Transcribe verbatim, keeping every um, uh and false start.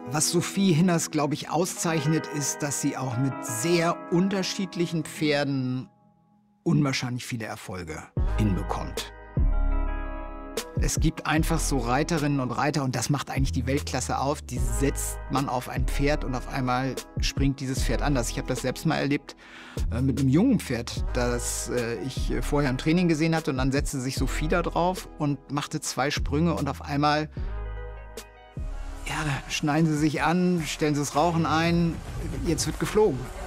Was Sophie Hinners, glaube ich, auszeichnet, ist, dass sie auch mit sehr unterschiedlichen Pferden unwahrscheinlich viele Erfolge hinbekommt. Es gibt einfach so Reiterinnen und Reiter, und das macht eigentlich die Weltklasse auf, die setzt man auf ein Pferd und auf einmal springt dieses Pferd anders. Ich habe das selbst mal erlebt äh, mit einem jungen Pferd, das äh, ich vorher im Training gesehen hatte, und dann setzte sich Sophie da drauf und machte zwei Sprünge und auf einmal, ja, schneiden sie sich an, stellen sie das Rauchen ein, jetzt wird geflogen.